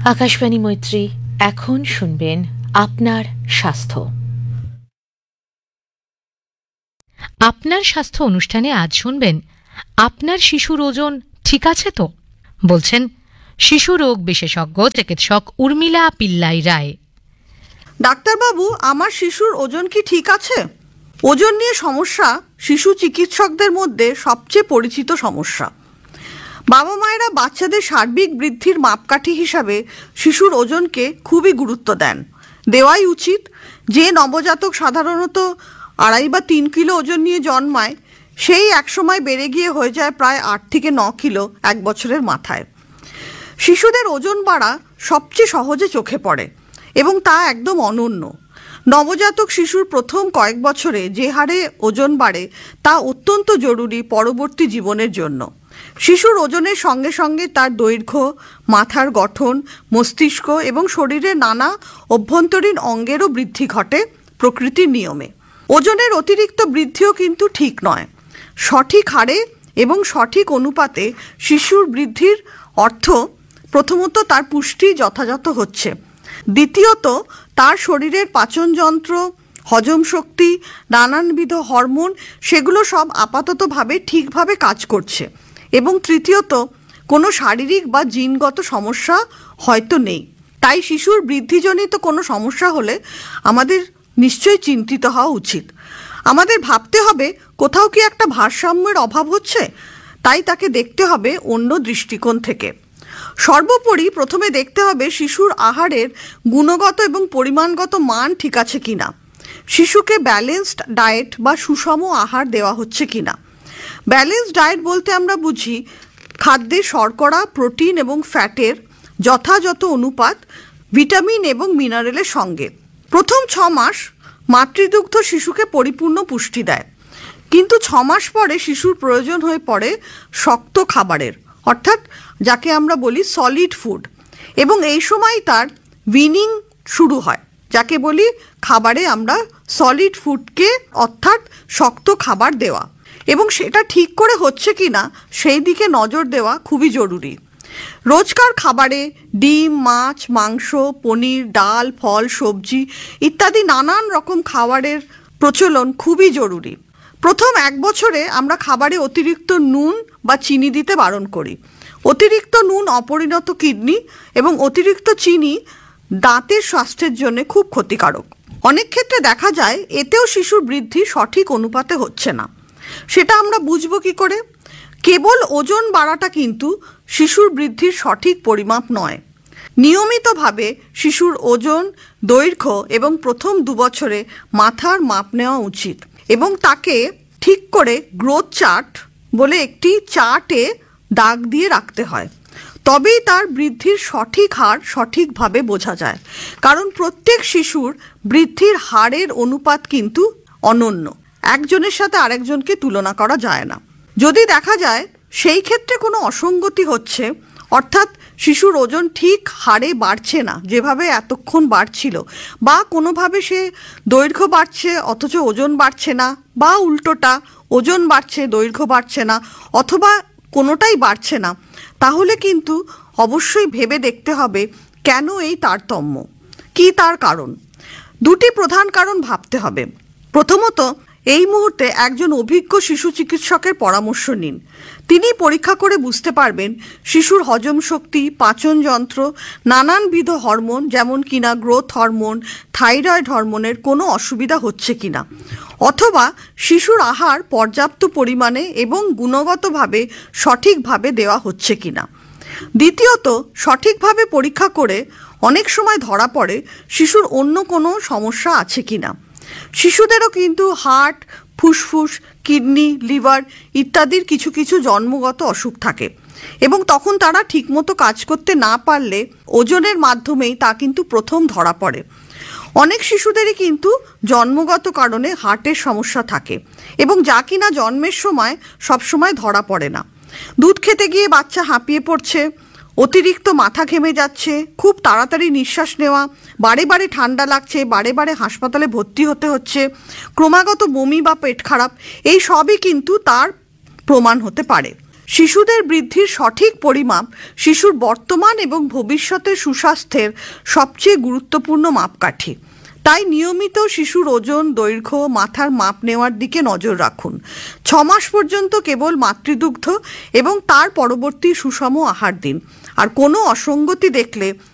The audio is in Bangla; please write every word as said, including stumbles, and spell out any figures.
আকাশবাণী মৈত্রী, এখন শুনবেন আপনার স্বাস্থ্য। আপনার স্বাস্থ্য অনুষ্ঠানে আজ শুনবেন, আপনার শিশুর ওজন ঠিক আছে তো? বলছেন শিশু রোগ বিশেষজ্ঞ চিকিৎসক উর্মিলা পিল্লাই রায়। ডাক্তারবাবু, আমার শিশুর ওজন কি ঠিক আছে? ওজন নিয়ে সমস্যা শিশু চিকিৎসকদের মধ্যে সবচেয়ে পরিচিত সমস্যা। বাবা মায়েরা বাচ্চাদের সার্বিক বৃদ্ধির মাপকাঠি হিসাবে শিশুর ওজনকে খুবই গুরুত্ব দেন। দেওয়াই উচিত। যে নবজাতক সাধারণত আড়াই বা তিন কিলো ওজন নিয়ে জন্মায়, সেই একসময় বেড়ে গিয়ে হয়ে যায় প্রায় আট থেকে ন কিলো এক বছরের মাথায়। শিশুদের ওজন বাড়া সবচেয়ে সহজে চোখে পড়ে এবং তা একদম অনন্য। নবজাতক শিশুর প্রথম কয়েক বছরে যে হারে ওজন বাড়ে তা অত্যন্ত জরুরি পরবর্তী জীবনের জন্য। শিশুর ওজনের সঙ্গে সঙ্গে তার দৈর্ঘ্য, মাথার গঠন, মস্তিষ্ক এবং শরীরের নানা অভ্যন্তরীণ অঙ্গেরও বৃদ্ধি ঘটে প্রকৃতির নিয়মে। ওজনের অতিরিক্ত বৃদ্ধিও কিন্তু ঠিক নয়। সঠিক হারে এবং সঠিক অনুপাতে শিশুর বৃদ্ধির অর্থ প্রথমত তার পুষ্টি যথাযথ হচ্ছে, দ্বিতীয়ত তার শরীরের পাচনযন্ত্র, হজম শক্তি, নানানবিধ হরমোন সেগুলো সব আপাততভাবে ঠিকভাবে কাজ করছে, এবং তৃতীয়ত কোনো শারীরিক বা জিনগত সমস্যা হয়তো নেই। তাই শিশুর বৃদ্ধিজনিত কোনো সমস্যা হলে আমাদের নিশ্চয়ই চিন্তিত হওয়া উচিত। আমাদের ভাবতে হবে কোথাও কি একটা ভারসাম্যের অভাব হচ্ছে, তাই তাকে দেখতে হবে অন্য দৃষ্টিকোণ থেকে। সর্বোপরি প্রথমে দেখতে হবে শিশুর আহারের গুণগত এবং পরিমাণগত মান ঠিক আছে কিনা। শিশুকে ব্যালেন্সড ডায়েট বা সুষম আহার দেওয়া হচ্ছে কিনা। ব্যালেন্সড ডায়েট বলতে আমরা বুঝি খাদ্যে শর্করা, প্রোটিন এবং ফ্যাটের যথাযথ অনুপাত ভিটামিন এবং মিনারেলের সঙ্গে। প্রথম ছ মাস মাতৃদুগ্ধ শিশুকে পরিপূর্ণ পুষ্টি দেয়, কিন্তু ছ মাস পরে শিশুর প্রয়োজন হয়ে পড়ে শক্ত খাবারের, অর্থাৎ যাকে আমরা বলি সলিড ফুড, এবং এই সময় তার উইনিং শুরু হয়, যাকে বলি খাবারে আমরা সলিড ফুডকে অর্থাৎ শক্ত খাবার দেওয়া, এবং সেটা ঠিক করে হচ্ছে কি না সেই দিকে নজর দেওয়া খুবই জরুরি। রোজকার খাবারে ডিম, মাছ, মাংস, পনির, ডাল, ফল, সবজি ইত্যাদি নানান রকম খাবারের প্রচলন খুবই জরুরি। প্রথম এক বছরে আমরা খাবারে অতিরিক্ত নুন বা চিনি দিতে বারণ করি। অতিরিক্ত নুন অপরিণত কিডনি এবং অতিরিক্ত চিনি দাঁতের স্বাস্থ্যের জন্য খুব ক্ষতিকারক। অনেক ক্ষেত্রে দেখা যায় এতেও শিশুর বৃদ্ধি সঠিক অনুপাতে হচ্ছে না। সেটা আমরা বুঝবো কি করে? কেবল ওজন বাড়াটা কিন্তু শিশুর বৃদ্ধির সঠিক পরিমাপ নয়। নিয়মিতভাবে শিশুর ওজন, দৈর্ঘ্য এবং প্রথম দু বছরে মাথার মাপ নেওয়া উচিত, এবং তাকে ঠিক করে গ্রোথ চার্ট বলে একটি চার্টে দাগ দিয়ে রাখতে হয়। তবেই তার বৃদ্ধির সঠিক হার সঠিকভাবে বোঝা যায়, কারণ প্রত্যেক শিশুর বৃদ্ধির হারের অনুপাত কিন্তু অনন্য। একজনের সাথে আরেকজনকে তুলনা করা যায় না। যদি দেখা যায় সেই ক্ষেত্রে কোনো অসঙ্গতি হচ্ছে, অর্থাৎ শিশুর ওজন ঠিক হারে বাড়ছে না যেভাবে এতক্ষণ বাড়ছিল, বা কোনোভাবে সে দৈর্ঘ্য বাড়ছে অথচ ওজন বাড়ছে না, বা উল্টোটা ওজন বাড়ছে দৈর্ঘ্য বাড়ছে না, অথবা কোনোটাই বাড়ছে না, তাহলে কিন্তু অবশ্যই ভেবে দেখতে হবে কেন এই তারতম্য, কি তার কারণ। দুটি প্রধান কারণ ভাবতে হবে। প্রথমত, এই মুহূর্তে একজন অভিজ্ঞ শিশু চিকিৎসকের পরামর্শ নিন। তিনি পরীক্ষা করে বুঝতে পারবেন শিশুর হজম শক্তি, পাচনযন্ত্র, নানানবিধ হরমোন যেমন কিনা গ্রোথ হরমোন, থাইরয়েড হরমোনের কোনো অসুবিধা হচ্ছে কিনা, অথবা শিশুর আহার পর্যাপ্ত পরিমাণে এবং গুণগতভাবে সঠিকভাবে দেওয়া হচ্ছে কিনা। দ্বিতীয়ত, সঠিকভাবে পরীক্ষা করে অনেক সময় ধরা পড়ে শিশুর অন্য কোনো সমস্যা আছে কিনা। শিশুদেরও কিন্তু হার্ট, ফুসফুস, কিডনি, লিভার ইত্যাদির কিছু কিছু জন্মগত অসুখ থাকে, এবং তখন তারা ঠিকমতো কাজ করতে না পারলে ওজনের মাধ্যমেই তা কিন্তু প্রথম ধরা পড়ে। অনেক শিশুদেরই কিন্তু জন্মগত কারণে হার্টের সমস্যা থাকে, এবং যা কিনা জন্মের সময় সবসময় ধরা পড়ে না। দুধ খেতে গিয়ে বাচ্চা হাঁপিয়ে পড়ছে, অতিরিক্ত মাথা ঘেমে যাচ্ছে, খুব তাড়াতাড়ি নিঃশ্বাস নেওয়া, বারে বারে ঠান্ডা লাগছে, বারে বারে হাসপাতালে ভর্তি হতে হচ্ছে, ক্রমাগত বমি বা পেট খারাপ, এই সবই কিন্তু তার প্রমাণ হতে পারে। শিশুদের বৃদ্ধির সঠিক পরিমাপ শিশুর বর্তমান এবং ভবিষ্যতের সুস্বাস্থ্যের সবচেয়ে গুরুত্বপূর্ণ মাপকাঠি। তাই নিয়মিত শিশুর ওজন, দৈর্ঘ্য, মাথার মাপ নেওয়ার দিকে নজর রাখুন। ছ মাস পর্যন্ত কেবল মাতৃদুগ্ধ এবং তার পরবর্তী সুষম আহার দিন। আর কোনো অসঙ্গতি দেখলে